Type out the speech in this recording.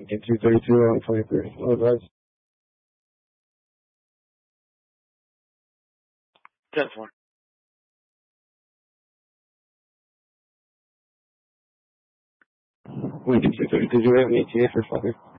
Get 232 on 23. No advice. 10-4. Lincoln 232, do you have an ETA for fucker?